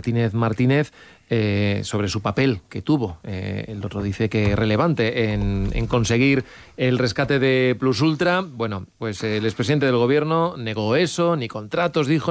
Martínez Martínez sobre su papel que tuvo. El otro dice que relevante en conseguir el rescate de Plus Ultra. Bueno, pues el expresidente del gobierno negó eso, ni contratos, dijo,